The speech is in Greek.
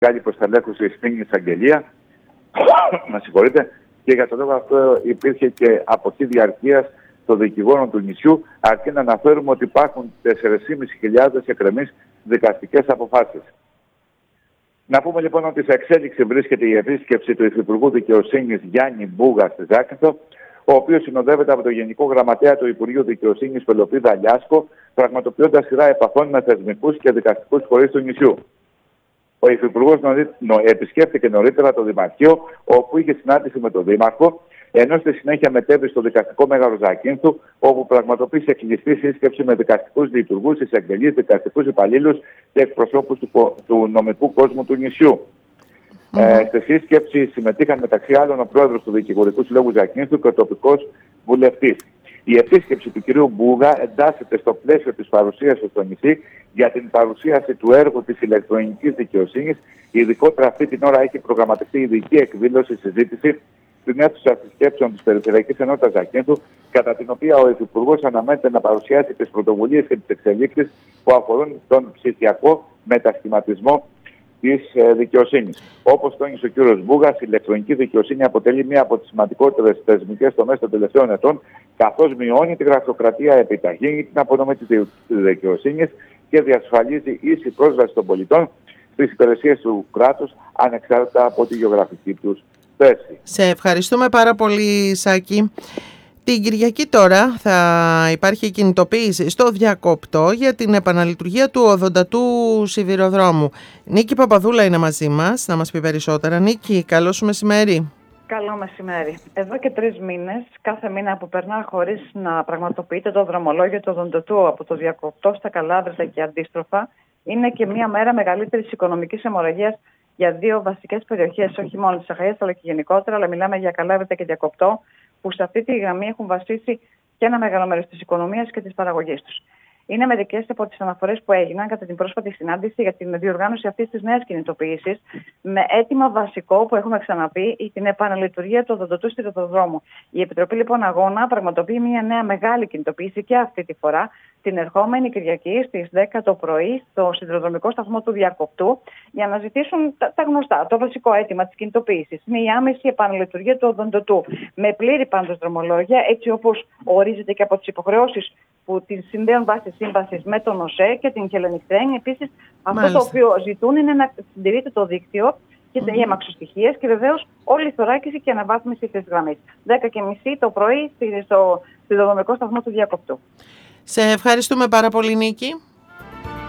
μεγάλη προσταλέχωση στην εισαγγελία. Με συγχωρείτε. Και για τον λόγο αυτό υπήρχε και αποχή διαρκείας των δικηγόρων του νησιού, αρκεί να αναφέρουμε ότι υπάρχουν 4.500 εκκρεμείς δικαστικές αποφάσεις. Να πούμε λοιπόν ότι σε εξέλιξη βρίσκεται η επίσκεψη του Υφυπουργού Δικαιοσύνης Γιάννη Μπούγα στη Ζάκυνθο, ο οποίος συνοδεύεται από τον Γενικό Γραμματέα του Υπουργείου Δικαιοσύνης Πελοπίδα Λιάσκο, πραγματοποιώντας σειρά επαφών με θεσμικούς και δικαστικούς φορείς του νησιού. Ο Υφυπουργός επισκέφθηκε νωρίτερα το Δημαρχείο, όπου είχε συνάντηση με τον Δήμαρχο, ενώ στη συνέχεια μετέβη στο δικαστικό μέγαρο Ζακίνθου, όπου πραγματοποίησε κλειστή σύσκεψη με δικαστικούς λειτουργούς, εισαγγελείς, δικαστικούς υπαλλήλους και εκπροσώπους του νομικού κόσμου του νησιού. Στη σύσκεψη συμμετείχαν μεταξύ άλλων ο πρόεδρος του Δικηγορικού Συλλόγου Ζακίνθου και ο τοπικός βουλευτής. Η επίσκεψη του κυρίου Μπούγα εντάσσεται στο πλαίσιο της παρουσίας του στο νησί για την παρουσίαση του έργου της ηλεκτρονικής δικαιοσύνης. Ειδικότερα αυτή την ώρα έχει προγραμματιστεί ειδική εκδήλωση συζήτηση στην αίθουσα συσκέψεων της Περιφερειακής Ενότητας Ζακίνθου, κατά την οποία ο Υφυπουργός αναμένεται να παρουσιάσει τις πρωτοβουλίες και τις εξελίξεις που αφορούν τον ψηφιακό μετασχηματισμό της δικαιοσύνης. Όπως τόνισε ο κ. Μπούγας, η ηλεκτρονική δικαιοσύνη αποτελεί μία από τις σημαντικότερες θεσμικές τομές των τελευταίων ετών, καθώς μειώνει τη γραφειοκρατία, επιταχύνει την απονομή της δικαιοσύνης και διασφαλίζει ίση πρόσβαση των πολιτών στις υπηρεσίες του κράτους, ανεξάρτητα από τη γεωγραφική τους θέση. Σε ευχαριστούμε πάρα πολύ, Σάκη. Την Κυριακή τώρα θα υπάρχει κινητοποίηση στο Διακόπτο για την επαναλειτουργία του οδοντατού σιδηροδρόμου. Νίκη Παπαδούλα είναι μαζί μας, να μας πει περισσότερα. Νίκη, καλό σου μεσημέρι. Καλό μεσημέρι. Εδώ και 3 μήνες, κάθε μήνα που περνά χωρίς να πραγματοποιείται το δρομολόγιο του οδοντατού από το Διακόπτο στα Καλάβρητα και αντίστροφα, είναι και μια μέρα μεγαλύτερης οικονομικής αιμορραγίας για 2 βασικές περιοχές, όχι μόνο της Αχαΐας αλλά και γενικότερα, αλλά μιλάμε για Καλάβρητα και Διακόπτο, που σε αυτή τη γραμμή έχουν βασίσει και ένα μεγάλο μέρος της οικονομίας και της παραγωγής τους. Είναι μερικές από τις αναφορές που έγιναν κατά την πρόσφατη συνάντηση για την διοργάνωση αυτής της νέας κινητοποίησης, με αίτημα βασικό που έχουμε ξαναπεί, την επαναλειτουργία του οδοντατού σιδηροδρόμου. Η Επιτροπή λοιπόν Αγώνα πραγματοποιεί μια νέα μεγάλη κινητοποίηση και αυτή τη φορά, την ερχόμενη Κυριακή στις 10 το πρωί, στο σιδηροδρομικό σταθμό του Διακόπτου, για να ζητήσουν τα γνωστά. Το βασικό αίτημα της κινητοποίησης είναι η άμεση επαναλειτουργία του οδοντατού, με πλήρη πάντως δρομολόγια, έτσι όπως ορίζεται και από τις υποχρεώσεις που την συνδέουν βάσει σύμβασης με τον ΟΣΕ και την Hellenic Train. Επίσης, αυτό το οποίο ζητούν είναι να συντηρείται το δίκτυο και οι αμαξοστοιχίες και βεβαίως όλη η θωράκιση και αναβάθμιση της γραμμής. 10:30 το πρωί στο σιδηροδρομικό σταθμό του Διακόπτου. Σε ευχαριστούμε πάρα πολύ, Νίκη.